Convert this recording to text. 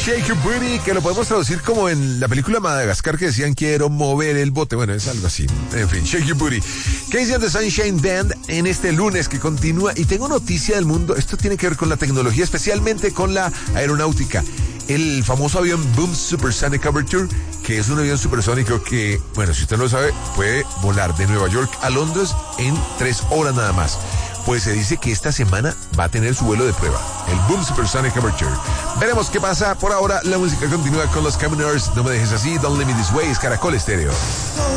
Shake Your Booty, que lo podemos traducir como en la película Madagascar que decían quiero mover el bote. Bueno, es algo así. En fin, Shake Your Booty. Casey and the Sunshine Band en este lunes que continúa. Y tengo noticia del mundo. Esto tiene que ver con la tecnología, especialmente con la aeronáutica. El famoso avión Boom Supersonic Overture, que es un avión supersónico que, bueno, si usted no lo sabe, puede volar de Nueva York a Londres en 3 horas nada más. Pues se dice que esta semana va a tener su vuelo de prueba, el Boom Supersonic Overture. Veremos qué pasa. Por ahora, la música continúa con los Caminers. No me dejes así, Don't Leave Me This Way, es Caracol Estéreo.